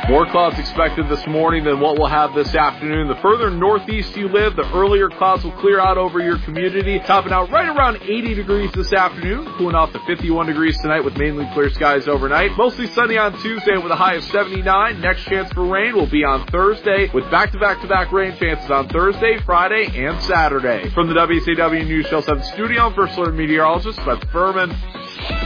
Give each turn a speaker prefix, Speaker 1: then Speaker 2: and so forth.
Speaker 1: More clouds expected this morning than what we'll have this afternoon. The further northeast you live, the earlier clouds will clear out over your community, topping out right around 80 degrees this afternoon, cooling off to 51 degrees tonight with mainly clear skies overnight. Mostly sunny on Tuesday with a high of 79. Next chance for rain will be on Thursday with back-to-back-to-back rain chances on Thursday, Friday, and Saturday. From the WCW News Show 7 studio, I'm First Alert Meteorologist Beth Furman.